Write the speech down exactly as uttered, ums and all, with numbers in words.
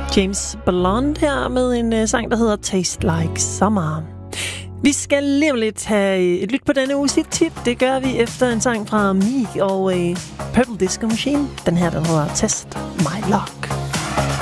James Blunt her med en uh, sang, der hedder Taste Like Summer. Vi skal lige om lidt have et lyt på denne uges hit-tip. Det gør vi efter en sang fra Meek og uh, Purple Disco Machine. Den her, der hedder Test My Love.